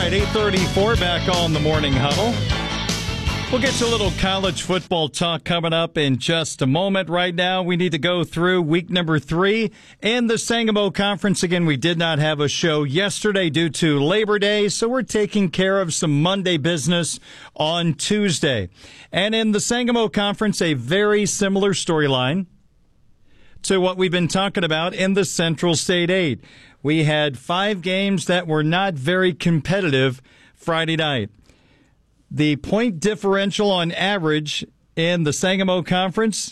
right, 8:34 back on the Morning Huddle. We'll get you a little college football talk coming up in just a moment. Right now, we need to go through week number 3 in the Sangamo Conference. Again, we did not have a show yesterday due to Labor Day, so we're taking care of some Monday business on Tuesday. And in the Sangamo Conference, a very similar storyline to what we've been talking about in the Central State 8. We had 5 games that were not very competitive Friday night. The point differential on average in the Sangamo Conference,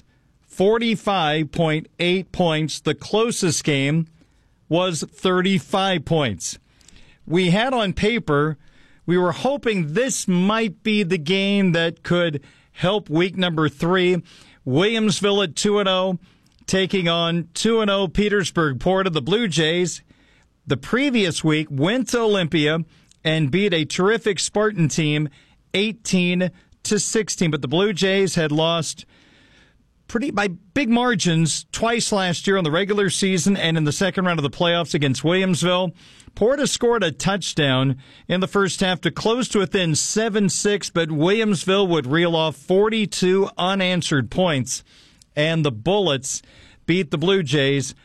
45.8 points. The closest game was 35 points. We had on paper, we were hoping this might be the game that could help week number 3. Williamsville at 2-0, taking on 2-0 Petersburg Port of the Blue Jays. The previous week went to Olympia and beat a terrific Spartan team 18-16, but the Blue Jays had lost by big margins twice last year in the regular season and in the second round of the playoffs against Williamsville. Porta scored a touchdown in the first half to close to within 7-6, but Williamsville would reel off 42 unanswered points, and the Bullets beat the Blue Jays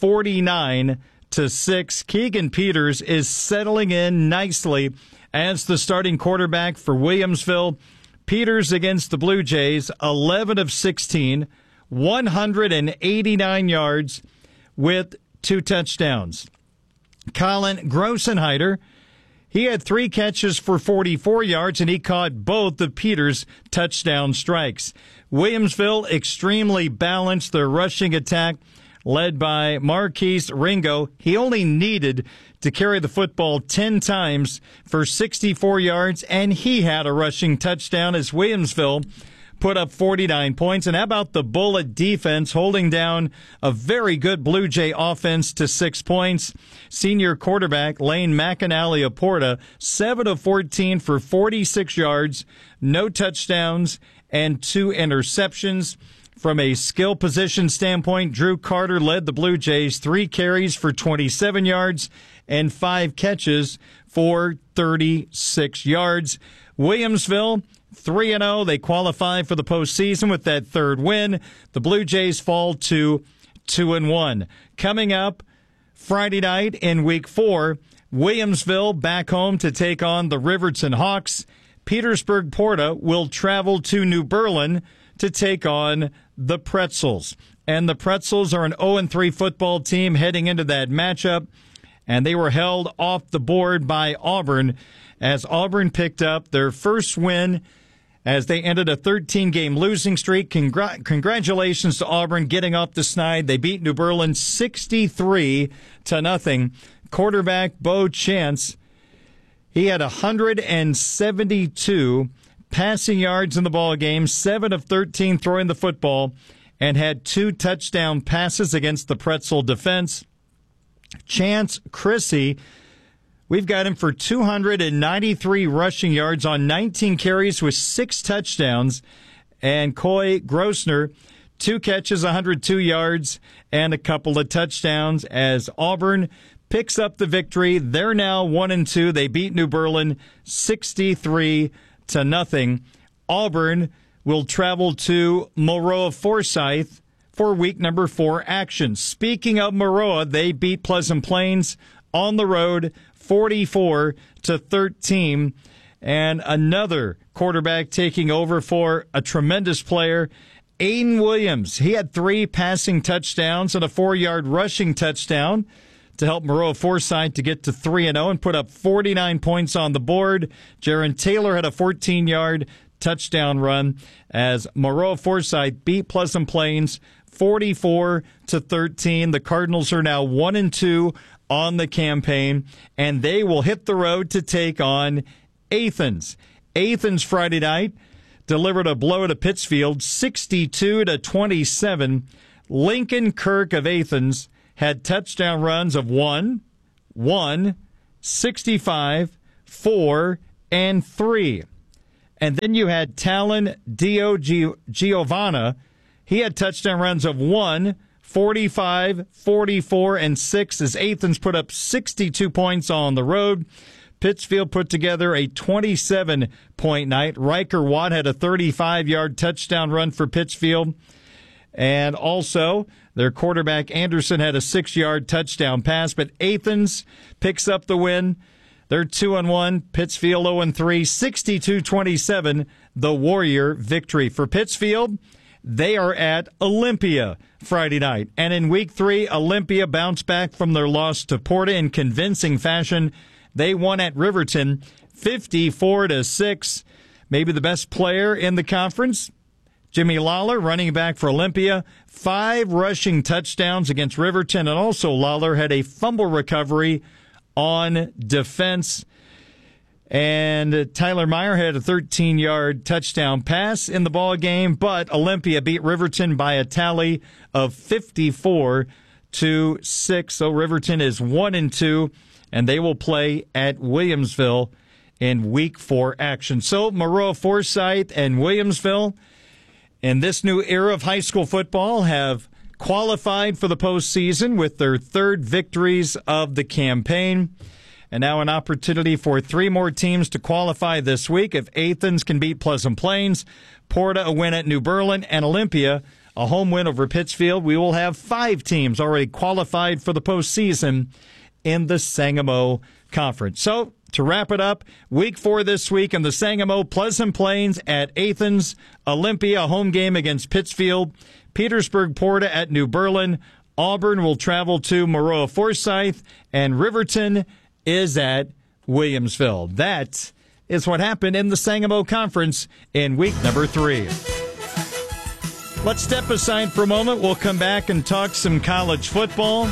49-6. Keegan Peters is settling in nicely as the starting quarterback for Williamsville. Peters against the Blue Jays, 11 of 16, 189 yards with 2 touchdowns. Colin Grossenheider, he had 3 catches for 44 yards, and he caught both of Peters' touchdown strikes. Williamsville extremely balanced their rushing attack, led by Marquise Ringo. He only needed to carry the football 10 times for 64 yards, and he had a rushing touchdown as Williamsville put up 49 points. And how about the Bullet defense holding down a very good Blue Jay offense to 6 points? Senior quarterback Lane McAnally of Porta, 7 of 14 for 46 yards, no touchdowns, and 2 interceptions. From a skill position standpoint, Drew Carter led the Blue Jays, 3 carries for 27 yards and 5 catches for 36 yards. Williamsville, 3-0. They qualify for the postseason with that 3rd win. The Blue Jays fall to 2-1. Coming up Friday night in week 4, Williamsville back home to take on the Riverton Hawks. Petersburg Porta will travel to New Berlin to take on the Pretzels. And the Pretzels are an 0-3 football team heading into that matchup, and they were held off the board by Auburn as Auburn picked up their first win as they ended a 13-game losing streak. Congratulations to Auburn getting off the snide. They beat New Berlin 63-0. Quarterback Bo Chance, he had 172 passing yards in the ball game, 7 of 13 throwing the football, and had 2 touchdown passes against the Pretzel defense. Chance Chrissy, we've got him for 293 rushing yards on 19 carries with 6 touchdowns. And Coy Grossner, 2 catches, 102 yards, and a couple of touchdowns as Auburn picks up the victory. They're now 1-2. They beat New Berlin 63-0. Auburn will travel to Maroa Forsyth for week number 4 action. Speaking of Maroa, they beat Pleasant Plains on the road 44-13. And another quarterback taking over for a tremendous player, Aiden Williams. He had 3 passing touchdowns and a 4-yard rushing touchdown to help Maroa Forsyth to get to 3-0 and put up 49 points on the board. Jaron Taylor had a 14-yard touchdown run as Maroa Forsyth beat Pleasant Plains 44-13. The Cardinals are now 1-2 on the campaign, and they will hit the road to take on Athens. Athens Friday night delivered a blow to Pittsfield 62-27. Lincoln Kirk of Athens had touchdown runs of 1, 65, 4, and 3. And then you had Talon Giovanna. He had touchdown runs of 1, 45, 44, and 6 as Athens put up 62 points on the road. Pittsfield put together a 27-point night. Riker Watt had a 35-yard touchdown run for Pittsfield. And also, their quarterback Anderson had a 6-yard touchdown pass. But Athens picks up the win. They're 2-1. Pittsfield 0-3. 62-27, the Warrior victory. For Pittsfield, they are at Olympia Friday night. And in Week 3, Olympia bounced back from their loss to Porta in convincing fashion. They won at Riverton 54-6. Maybe the best player in the conference, Jimmy Lawler, running back for Olympia, 5 rushing touchdowns against Riverton. And also Lawler had a fumble recovery on defense. And Tyler Meyer had a 13-yard touchdown pass in the ball game, but Olympia beat Riverton by a tally of 54-6. So Riverton is 1-2, and they will play at Williamsville in Week 4 action. So Maroa Forsyth and Williamsville in this new era of high school football have qualified for the postseason with their 3rd victories of the campaign. And now an opportunity for 3 more teams to qualify this week. If Athens can beat Pleasant Plains, Porta a win at New Berlin, and Olympia a home win over Pittsfield, we will have 5 teams already qualified for the postseason in the Sangamo Conference. So, to wrap it up, Week 4 this week in the Sangamo, Pleasant Plains at Athens, Olympia a home game against Pittsfield, Petersburg Porta at New Berlin, Auburn will travel to Maroa Forsyth, and Riverton is at Williamsville. That is what happened in the Sangamo Conference in week number 3. Let's step aside for a moment. We'll come back and talk some college football.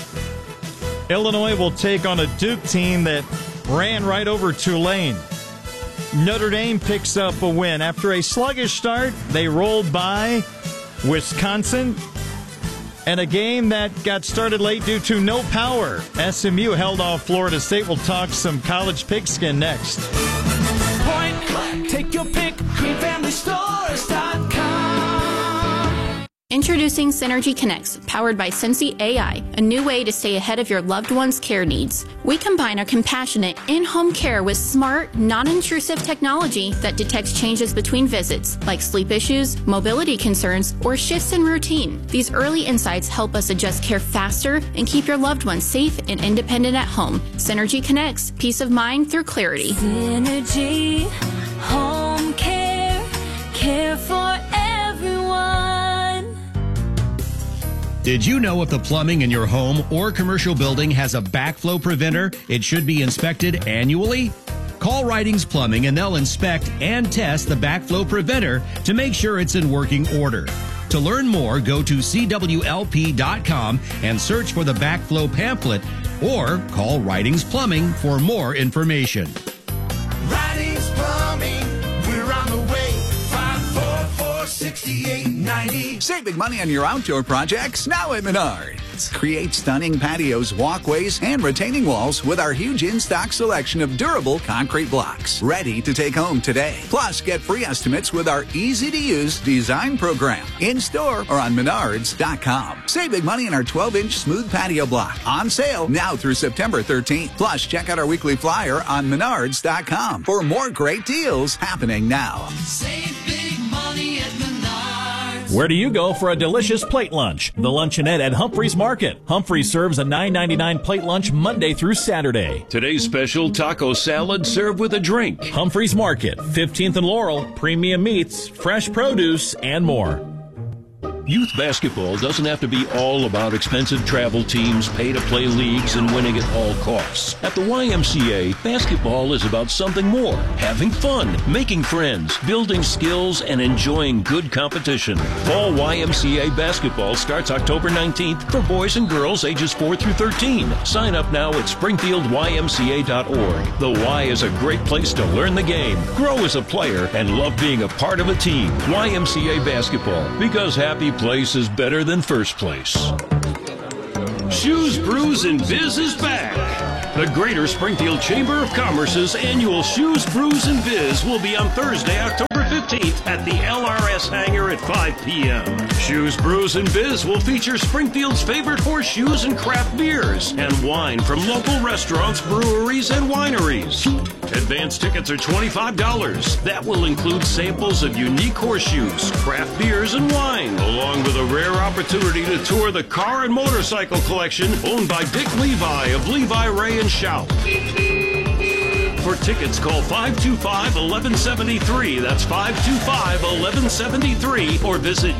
Illinois will take on a Duke team that ran right over Tulane. Notre Dame picks up a win. After a sluggish start, they rolled by Wisconsin. And a game that got started late due to no power. SMU held off Florida State. We'll talk some college pigskin next. Point, take your pick, greenfamilystores.com. Introducing Synergy Connects, powered by Sensi AI, a new way to stay ahead of your loved one's care needs. We combine our compassionate in-home care with smart, non-intrusive technology that detects changes between visits, like sleep issues, mobility concerns, or shifts in routine. These early insights help us adjust care faster and keep your loved ones safe and independent at home. Synergy Connects, peace of mind through clarity. Synergy, home care, care for everyone. Did you know if the plumbing in your home or commercial building has a backflow preventer, it should be inspected annually? Call Ridings Plumbing and they'll inspect and test the backflow preventer to make sure it's in working order. To learn more, go to CWLP.com and search for the backflow pamphlet or call Ridings Plumbing for more information. Ridings Plumbing, we're on the way. 544-6890. Save big money on your outdoor projects now at Menards. Create stunning patios, walkways, and retaining walls with our huge in-stock selection of durable concrete blocks. Ready to take home today. Plus, get free estimates with our easy-to-use design program. In-store or on Menards.com. Save big money on our 12-inch smooth patio block. On sale now through September 13th. Plus, check out our weekly flyer on Menards.com for more great deals happening now. Save big money at Menards. Where do you go for a delicious plate lunch? The Luncheonette at Humphreys Market. Humphreys serves a $9.99 plate lunch Monday through Saturday. Today's special taco salad served with a drink. Humphreys Market, 15th and Laurel, premium meats, fresh produce, and more. Youth basketball doesn't have to be all about expensive travel teams, pay-to-play leagues, and winning at all costs. At the YMCA, basketball is about something more. Having fun, making friends, building skills, and enjoying good competition. Fall YMCA basketball starts October 19th for boys and girls ages 4 through 13. Sign up now at springfieldymca.org. The Y is a great place to learn the game, grow as a player, and love being a part of a team. YMCA basketball, because happy place is better than first place. Shoes, Brews, and Biz is back. The Greater Springfield Chamber of Commerce's annual Shoes, Brews, and Biz will be on Thursday, October 15th 14th at the LRS Hangar at 5 p.m. Shoes, Brews, and Biz will feature Springfield's favorite horseshoes and craft beers and wine from local restaurants, breweries, and wineries. Advance tickets are $25. That will include samples of unique horseshoes, craft beers, and wine, along with a rare opportunity to tour the car and motorcycle collection owned by Dick Levi of Levi, Ray, and Shout. For tickets, call 525-1173. That's 525-1173, or visit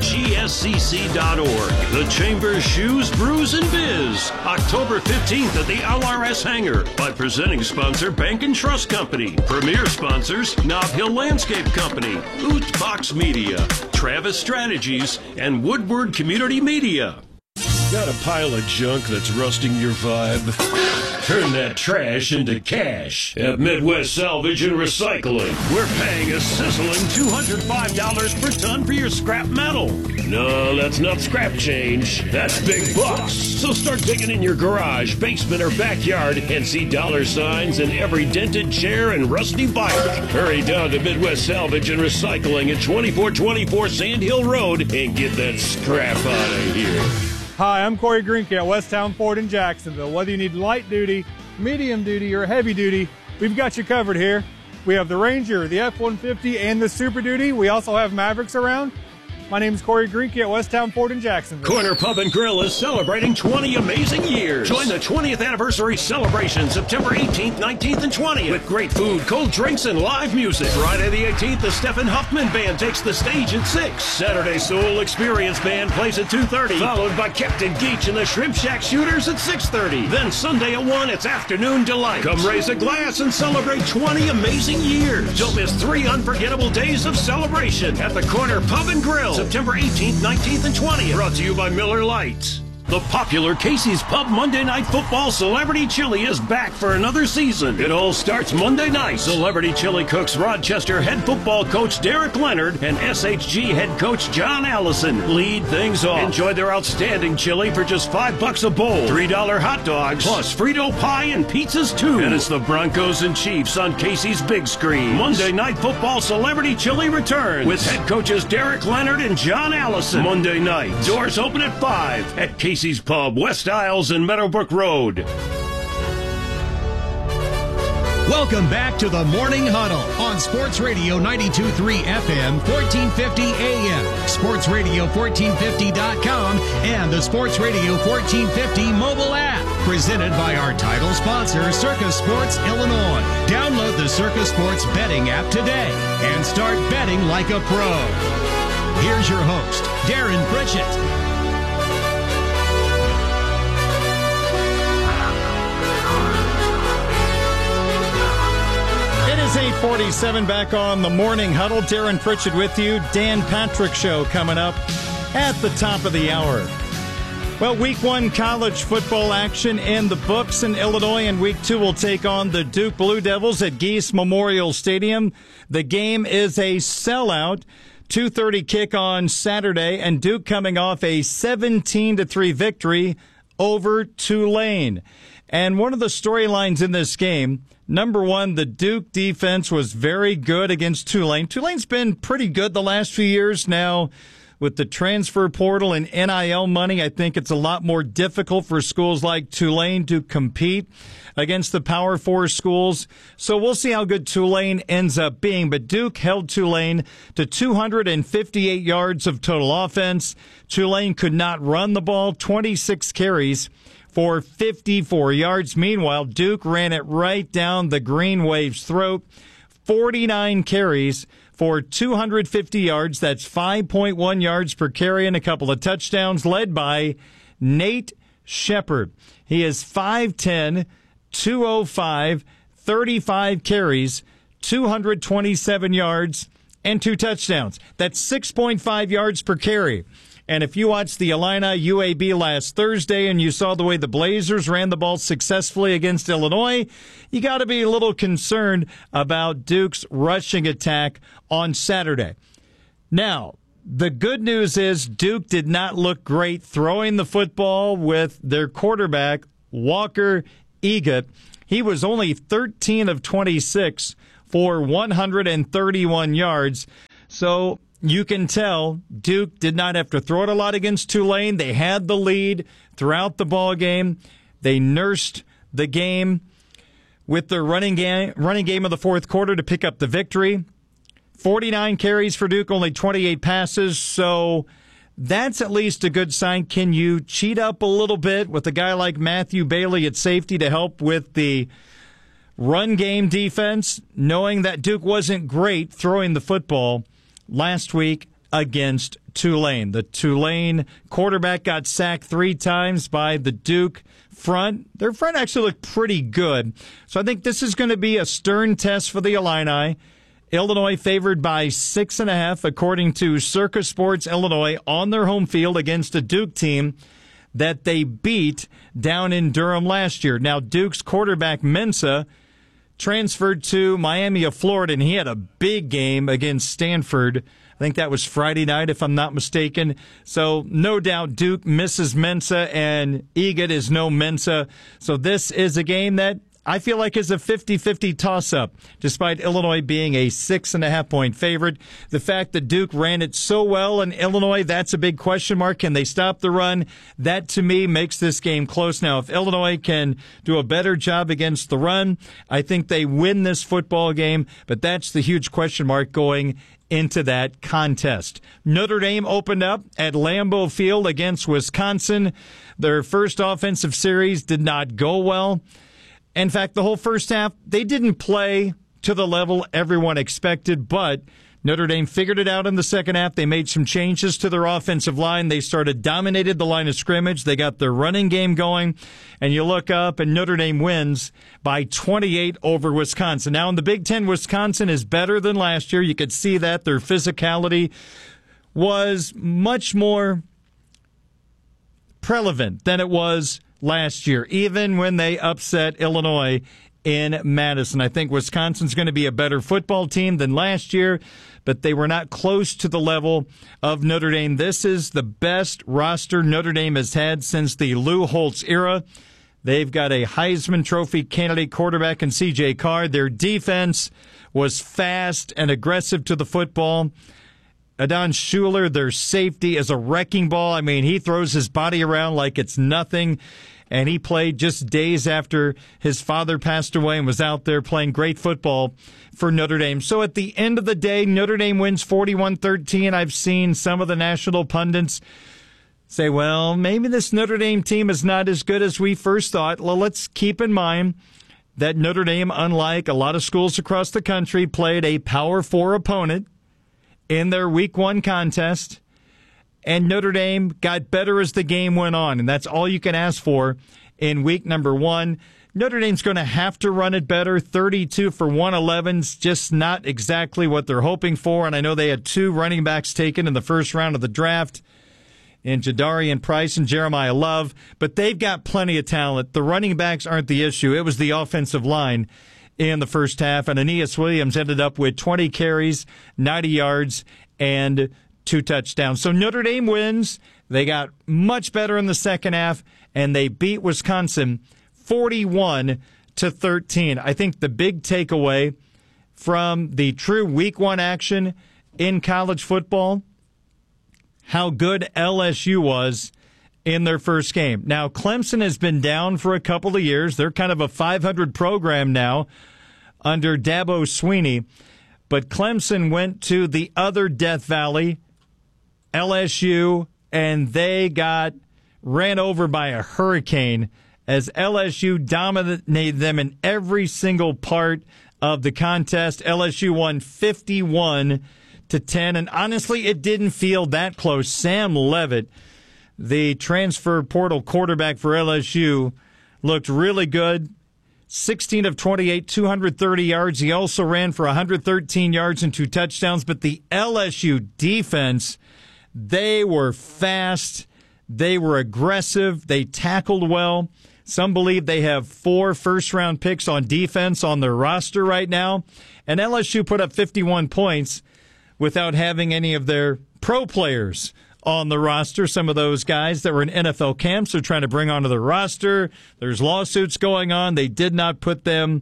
gscc.org. The Chambers Shoes, Brews, and Biz. October 15th at the LRS Hangar. By presenting sponsor Bank and Trust Company. Premier sponsors Nob Hill Landscape Company, Oot Box Media, Travis Strategies, and Woodward Community Media. Got a pile of junk that's rusting your vibe? Turn that trash into cash at Midwest Salvage and Recycling. We're paying a sizzling $205 per ton for your scrap metal. No, that's not scrap change. That's big bucks. So start digging in your garage, basement, or backyard and see dollar signs in every dented chair and rusty bike. Hurry down to Midwest Salvage and Recycling at 2424 Sand Hill Road and get that scrap out of here. Hi, I'm Corey Greenke at Westtown Ford in Jacksonville. Whether you need light duty, medium duty, or heavy duty, we've got you covered here. We have the Ranger, the F-150, and the Super Duty. We also have Mavericks around. My name is Corey Greenke at Westtown Ford in Jacksonville. Corner Pub and Grill is celebrating 20 amazing years. Join the 20th anniversary celebration September 18th, 19th, and 20th with great food, cold drinks, and live music. Friday the 18th, the Stephen Huffman Band takes the stage at 6. Saturday, Soul Experience Band plays at 2:30, followed by Captain Geach and the Shrimp Shack Shooters at 6:30. Then Sunday at 1, it's Afternoon Delight. Come raise a glass and celebrate 20 amazing years. Don't miss 3 unforgettable days of celebration at the Corner Pub and Grill. September 18th, 19th, and 20th. Brought to you by Miller Lite. The popular Casey's Pub Monday Night Football Celebrity Chili is back for another season. It all starts Monday night. Celebrity Chili cooks Rochester head football coach Derek Leonard and SHG head coach John Allison lead things off. Enjoy their outstanding chili for just $5 a bowl. $3 hot dogs, plus Frito pie and pizzas too. And it's the Broncos and Chiefs on Casey's big screen. Monday Night Football Celebrity Chili returns with head coaches Derek Leonard and John Allison. Monday night. Doors open at 5 at Casey's Pub, West Isles and Meadowbrook Road. Welcome back to the Morning Huddle on Sports Radio 92.3 FM, 1450 AM, sportsradio1450.com, and the Sports Radio 1450 mobile app. Presented by our title sponsor, Circus Sports Illinois. Download the Circus Sports betting app today and start betting like a pro. Here's your host, Darren Pritchett. It is 8:47 back on the Morning Huddle. Darren Pritchett with you. Dan Patrick Show coming up at the top of the hour. Well, Week 1 college football action in the books in Illinois, and Week 2 will take on the Duke Blue Devils at Geese Memorial Stadium. The game is a sellout. 2:30 kick on Saturday, and Duke coming off a 17-3 victory over Tulane. And one of the storylines in this game, number one, the Duke defense was very good against Tulane. Tulane's been pretty good the last few years. Now, with the transfer portal and NIL money, I think it's a lot more difficult for schools like Tulane to compete against the Power 4 schools. So we'll see how good Tulane ends up being. But Duke held Tulane to 258 yards of total offense. Tulane could not run the ball, 26 carries for 54 yards. Meanwhile, Duke ran it right down the Green Wave's throat, 49 carries for 250 yards. That's 5.1 yards per carry and a couple of touchdowns, led by Nate Shepard. He is 5'10", 205, 35 carries, 227 yards, and 2 touchdowns. That's 6.5 yards per carry. And if you watched the Illini UAB last Thursday and you saw the way the Blazers ran the ball successfully against Illinois, you got to be a little concerned about Duke's rushing attack on Saturday. Now, the good news is Duke did not look great throwing the football with their quarterback, Walker Egat. He was only 13 of 26 for 131 yards. So you can tell Duke did not have to throw it a lot against Tulane. They had the lead throughout the ball game. They nursed the game with their running game of the fourth quarter to pick up the victory. 49 carries for Duke, only 28 passes. So that's at least a good sign. Can you cheat up a little bit with a guy like Matthew Bailey at safety to help with the run game defense, knowing that Duke wasn't great throwing the football last week against Tulane? The Tulane quarterback got sacked 3 times by the Duke front. Their front actually looked pretty good. So I think this is going to be a stern test for the Illini. Illinois favored by 6.5, according to Circa Sports Illinois, on their home field against a Duke team that they beat down in Durham last year. Now, Duke's quarterback Mensah transferred to Miami of Florida, and he had a big game against Stanford. I think that was Friday night, if I'm not mistaken. So no doubt Duke misses Mensah, and Egid is no Mensah. So this is a game that I feel like is a 50-50 toss-up, despite Illinois being a 6.5-point favorite. The fact that Duke ran it so well in Illinois, that's a big question mark. Can they stop the run? That, to me, makes this game close. Now, if Illinois can do a better job against the run, I think they win this football game, but that's the huge question mark going into that contest. Notre Dame opened up at Lambeau Field against Wisconsin. Their first offensive series did not go well. In fact, the whole first half, they didn't play to the level everyone expected, but Notre Dame figured it out in the second half. They made some changes to their offensive line. They dominated the line of scrimmage. They got their running game going. And you look up, and Notre Dame wins by 28 over Wisconsin. Now, in the Big Ten, Wisconsin is better than last year. You could see that. Their physicality was much more prevalent than it was last year, even when they upset Illinois in Madison. I think Wisconsin's going to be a better football team than last year, but they were not close to the level of Notre Dame. This is the best roster Notre Dame has had since the Lou Holtz era. They've got a Heisman Trophy candidate quarterback in C.J. Card. Their defense was fast and aggressive to the football. Adon Schuler, their safety, is a wrecking ball. I mean, he throws his body around like it's nothing. And he played just days after his father passed away and was out there playing great football for Notre Dame. So at the end of the day, Notre Dame wins 41-13. I've seen some of the national pundits say, well, maybe this Notre Dame team is not as good as we first thought. Well, let's keep in mind that Notre Dame, unlike a lot of schools across the country, played a Power 4 opponent in their Week 1 contest. And Notre Dame got better as the game went on, and that's all you can ask for in week number 1. Notre Dame's going to have to run it better. 32 for 111's just not exactly what they're hoping for, and I know they had 2 running backs taken in the first round of the draft, in Jadarian Price and Jeremiah Love, but they've got plenty of talent. The running backs aren't the issue. It was the offensive line in the first half, and Aeneas Williams ended up with 20 carries, 90 yards, and 2 touchdowns. So Notre Dame wins. They got much better in the second half, and they beat Wisconsin 41-13. I think the big takeaway from the true Week 1 action in college football, how good LSU was in their first game. Now, Clemson has been down for a couple of years. They're kind of a 500 program now under Dabo Swinney. But Clemson went to the other Death Valley, LSU, and they got ran over by a hurricane as LSU dominated them in every single part of the contest. LSU won 51-10, and honestly, it didn't feel that close. Sam Leavitt, the transfer portal quarterback for LSU, looked really good. 16 of 28, 230 yards. He also ran for 113 yards and 2 touchdowns. But the LSU defense, they were fast. They were aggressive. They tackled well. Some believe they have 4 first-round picks on defense on their roster right now. And LSU put up 51 points without having any of their pro players on the roster. Some of those guys that were in NFL camps are trying to bring onto the roster. There's lawsuits going on. They did not put them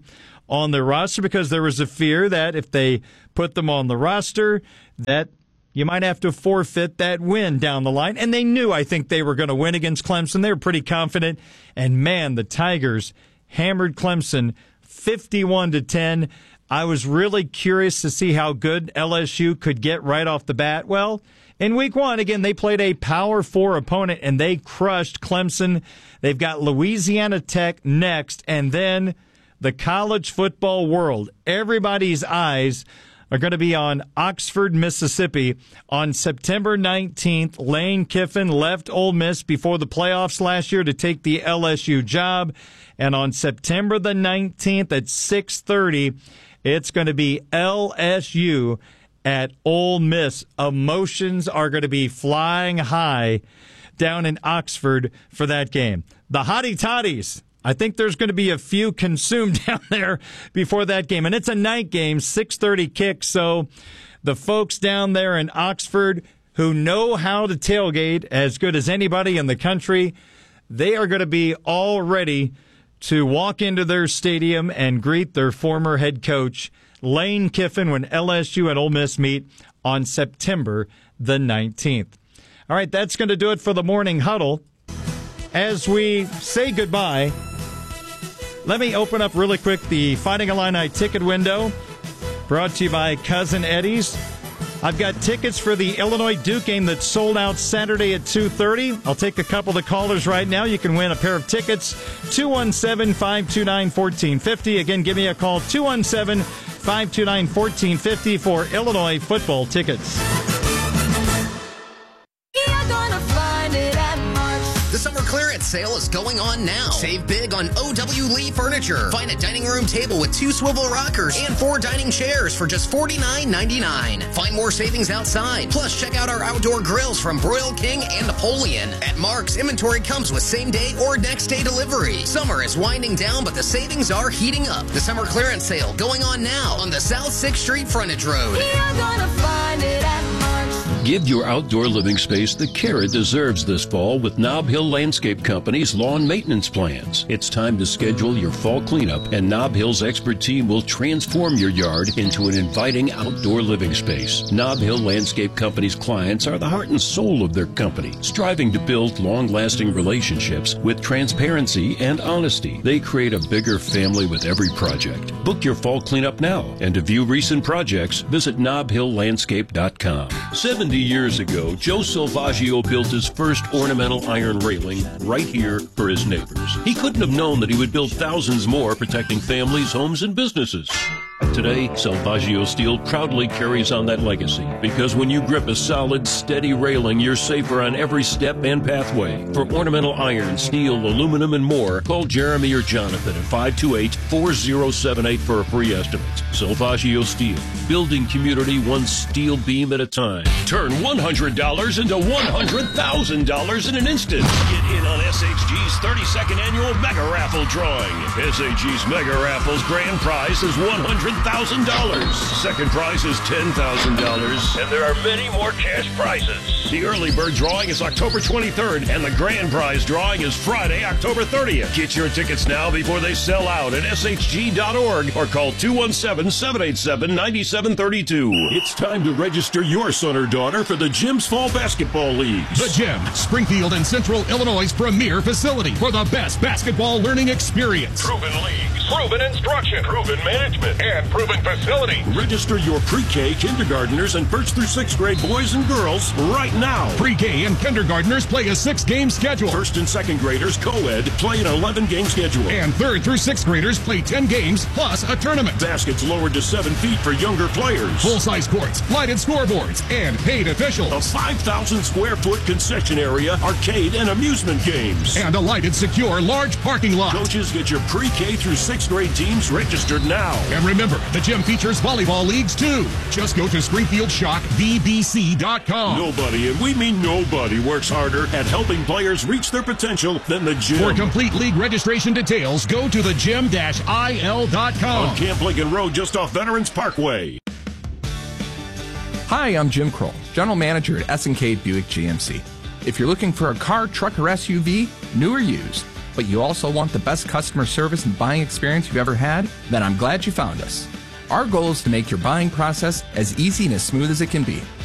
on their roster because there was a fear that if they put them on the roster, that you might have to forfeit that win down the line. And they knew, I think, they were going to win against Clemson. They were pretty confident. And, man, the Tigers hammered Clemson 51-10. I was really curious to see how good LSU could get right off the bat. Well, in week one, again, they played a Power 4 opponent, and they crushed Clemson. They've got Louisiana Tech next, and then the college football world. Everybody's eyes are going to be on Oxford, Mississippi on September 19th. Lane Kiffin left Ole Miss before the playoffs last year to take the LSU job. And on September the 19th at 6:30, it's going to be LSU at Ole Miss. Emotions are going to be flying high down in Oxford for that game. The Hottie Toddies, I think there's going to be a few consumed down there before that game. And it's a night game, 6:30 kick. So the folks down there in Oxford who know how to tailgate as good as anybody in the country, they are going to be all ready to walk into their stadium and greet their former head coach, Lane Kiffin, when LSU and Ole Miss meet on September the 19th. All right, that's going to do it for the Morning Huddle. As we say goodbye, let me open up really quick the Fighting Illini ticket window, brought to you by Cousin Eddie's. I've got tickets for the Illinois-Duke game that's sold out Saturday at 2:30. I'll take a couple of callers right now. You can win a pair of tickets, 217-529-1450. Again, give me a call, 217-529-1450 for Illinois football tickets. The summer clearance sale is going on now. Save big on O.W. Lee Furniture. Find a dining room table with 2 swivel rockers and 4 dining chairs for just $49.99. Find more savings outside. Plus, check out our outdoor grills from Broil King and Napoleon. At Mark's, inventory comes with same-day or next-day delivery. Summer is winding down, but the savings are heating up. The summer clearance sale going on now on the South 6th Street frontage road. You're gonna find it at Mark's. Give your outdoor living space the care it deserves this fall with Nob Hill Landscape Company's lawn maintenance plans. It's time to schedule your fall cleanup, and Nob Hill's expert team will transform your yard into an inviting outdoor living space. Nob Hill Landscape Company's clients are the heart and soul of their company, striving to build long-lasting relationships with transparency and honesty. They create a bigger family with every project. Book your fall cleanup now, and to view recent projects, visit nobhilllandscape.com. 70 years ago, Joe Salvaggio built his first ornamental iron railing right here for his neighbors. He couldn't have known that he would build thousands more, protecting families, homes, and businesses. Today, Salvaggio Steel proudly carries on that legacy, because when you grip a solid, steady railing, you're safer on every step and pathway. For ornamental iron, steel, aluminum, and more, call Jeremy or Jonathan at 528-4078 for a free estimate. Salvaggio Steel, building community one steel beam at a time. Turn $100 into $100,000 in an instant. Get in on SHG's 32nd annual Mega Raffle drawing. SHG's Mega Raffle's grand prize is $100,000. Second prize is $10,000. And there are many more cash prizes. The early bird drawing is October 23rd, and the grand prize drawing is Friday, October 30th. Get your tickets now before they sell out at shg.org or call 217-787-9732. It's time to register your son or daughter for the Gym's Fall Basketball Leagues. The Gym, Springfield and Central Illinois' premier facility for the best basketball learning experience. Proven leagues, proven instruction, proven management, and proven facility. Register your pre-K, kindergartners, and 1st through 6th grade boys and girls right now. Pre-K and kindergartners play a 6-game schedule. 1st and 2nd graders, co-ed, play an 11-game schedule. And 3rd through 6th graders play 10 games plus a tournament. Baskets lowered to 7 feet for younger players. Full-size courts, lighted scoreboards, and paid officials. A 5,000 square foot concession area, arcade, and amusement games. And a lighted, secure, large parking lot. Coaches, get your pre-K through 6th grade teams registered now. And remember, the Gym features volleyball leagues too. Just go to SpringfieldShockVBC.com. Nobody, and we mean nobody, works harder at helping players reach their potential than the Gym. For complete league registration details, go to thegym-il.com. On Camp Lincoln Road, just off Veterans Parkway. Hi, I'm Jim Kroll, General Manager at S&K Buick GMC. If you're looking for a car, truck, or SUV, new or used, but you also want the best customer service and buying experience you've ever had? Then I'm glad you found us. Our goal is to make your buying process as easy and as smooth as it can be.